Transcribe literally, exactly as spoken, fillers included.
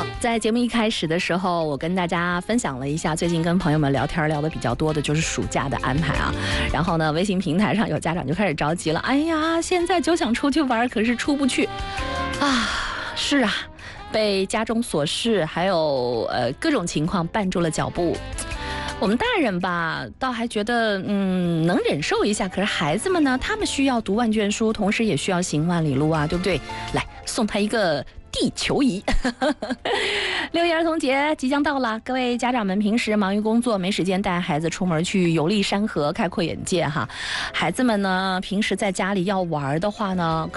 在节目一开始的时候，我跟大家分享了一下最近跟朋友们聊天聊的比较多的就是暑假的安排啊。然后呢，微信平台上有家长就开始着急了，哎呀，现在就想出去玩，可是出不去啊。是啊，被家中琐事还有呃各种情况绊住了脚步。我们大人吧，倒还觉得嗯能忍受一下，可是孩子们呢，他们需要读万卷书，同时也需要行万里路啊，对不对？来，送他一个地球仪。六一儿童节即将到了，各位家长们平时忙于工作，没时间带孩子出门去游历山河，开阔眼界哈。孩子们呢，平时在家里要玩的话呢，